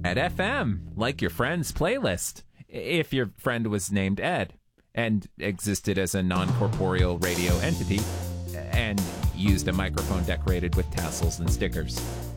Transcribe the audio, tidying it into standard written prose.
Ed FM, like your friend's playlist, if your friend was named Ed and existed as a non-corporeal radio entity and used a microphone decorated with tassels and stickers.